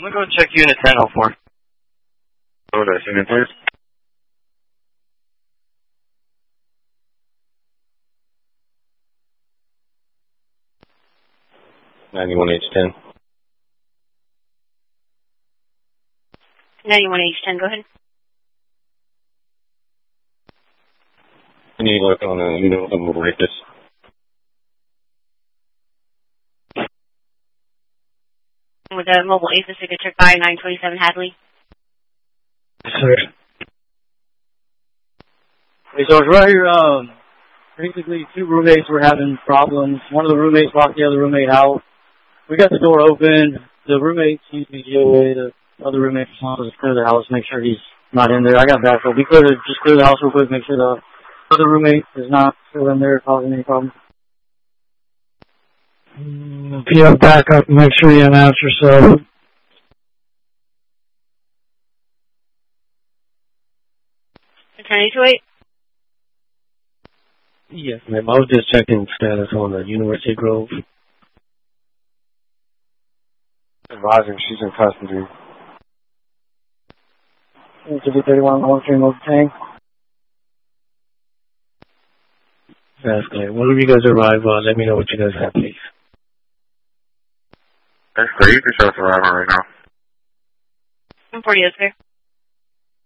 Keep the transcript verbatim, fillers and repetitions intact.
I'm going to go check Unit ten oh four. Oh, that's Unit ten? ninety-one H ten. ninety-one H ten, go ahead. I need to look on a unit with a mobile like this. With a mobile ASIS signature by nine twenty-seven Hadley. Yes, sir. Okay, so it's right here, um, basically two roommates were having problems. One of the roommates locked the other roommate out. We got the door open. The roommate seems to be G O A. The other roommate responsible to clear the house, make sure he's not in there. I got backfill. Be clear to just clear the house real quick, make sure the other roommate is not still in there causing any problems. If you have backup, make sure you announce yourself. Attorney two eight? Yes, ma'am. I was just checking status on the University Grove. Advising, she's in custody. two thirty-one, one three, move tank. That's great. Whenever you guys arrive, uh, let me know what you guys have, please. That's great. You can show us around right now. one forty, that's fair.